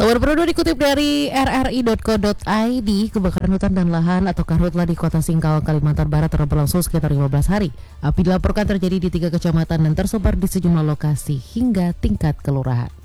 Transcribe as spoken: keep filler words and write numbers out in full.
Kabar baru dikutip dari r r i dot co dot i d, kebakaran hutan dan lahan atau karhutla di Kota Singkawang, Kalimantan Barat telah berlangsung sekitar lima belas hari. Api dilaporkan terjadi di tiga kecamatan dan tersebar di sejumlah lokasi hingga tingkat kelurahan.